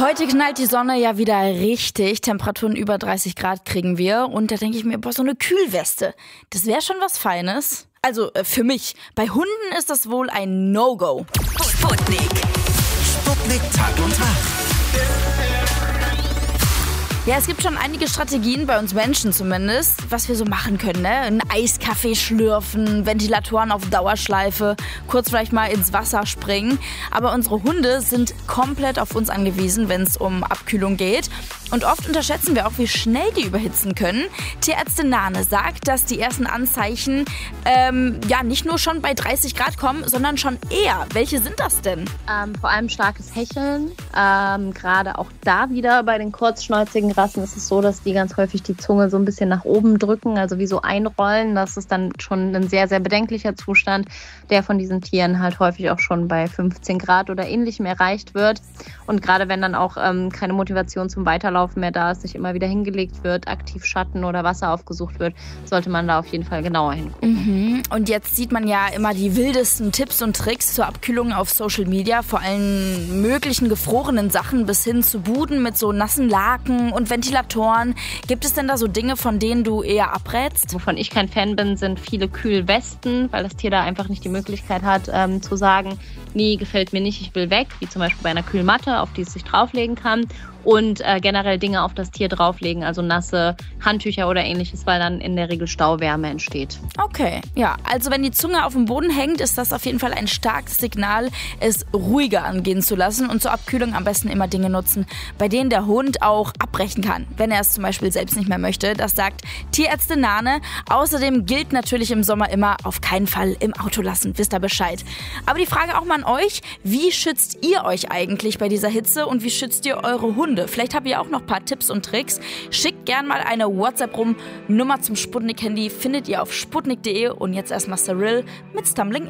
Heute knallt die Sonne ja wieder richtig. Temperaturen über 30 Grad kriegen wir. Und da denke ich mir, boah, so eine Kühlweste, das wäre schon was Feines. Also für mich. Bei Hunden ist das wohl ein No-Go. Sputnik. Sputnik Tag und Tag. Ja, es gibt schon einige Strategien, bei uns Menschen zumindest, was wir so machen können. Ne? Einen Eiskaffee schlürfen, Ventilatoren auf Dauerschleife, kurz vielleicht mal ins Wasser springen. Aber unsere Hunde sind komplett auf uns angewiesen, wenn es um Abkühlung geht. Und oft unterschätzen wir auch, wie schnell die überhitzen können. Tierärztin Nane sagt, dass die ersten Anzeichen nicht nur schon bei 30 Grad kommen, sondern schon eher. Welche sind das denn? Vor allem starkes Hecheln. Gerade auch da wieder bei den kurzschnäuzigen Rassen ist es so, dass die ganz häufig die Zunge so ein bisschen nach oben drücken, also wie so einrollen. Das ist dann schon ein sehr, sehr bedenklicher Zustand, der von diesen Tieren halt häufig auch schon bei 15 Grad oder ähnlichem erreicht wird. Und gerade wenn dann auch keine Motivation zum Weiterlaufen mehr da ist, sich immer wieder hingelegt wird, aktiv Schatten oder Wasser aufgesucht wird, sollte man da auf jeden Fall genauer hingucken. Und jetzt sieht man ja immer die wildesten Tipps und Tricks zur Abkühlung auf Social Media, vor allen möglichen gefrorenen Sachen bis hin zu Buden mit so nassen Laken und Ventilatoren. Gibt es denn da so Dinge, von denen du eher abrätst? Wovon ich kein Fan bin, sind viele Kühlwesten, weil das Tier da einfach nicht die Möglichkeit hat, zu sagen, nee, gefällt mir nicht, ich will weg, wie zum Beispiel bei einer Kühlmatte, auf die es sich drauflegen kann. Und generell Dinge auf das Tier drauflegen, also nasse Handtücher oder ähnliches, weil dann in der Regel Stauwärme entsteht. Okay, ja, also wenn die Zunge auf dem Boden hängt, ist das auf jeden Fall ein starkes Signal, es ruhiger angehen zu lassen und zur Abkühlung am besten immer Dinge nutzen, bei denen der Hund auch abbrechen kann, wenn er es zum Beispiel selbst nicht mehr möchte. Das sagt Tierärztin Nane. Außerdem gilt natürlich im Sommer immer auf keinen Fall im Auto lassen, wisst ihr Bescheid. Aber die Frage auch mal an euch, wie schützt ihr euch eigentlich bei dieser Hitze und wie schützt ihr eure Hunde? Vielleicht habt ihr auch noch ein paar Tipps und Tricks. Schickt gern mal eine WhatsApp rum. Nummer zum Sputnik-Handy findet ihr auf sputnik.de. Und jetzt erstmal Cyril mit Stumbling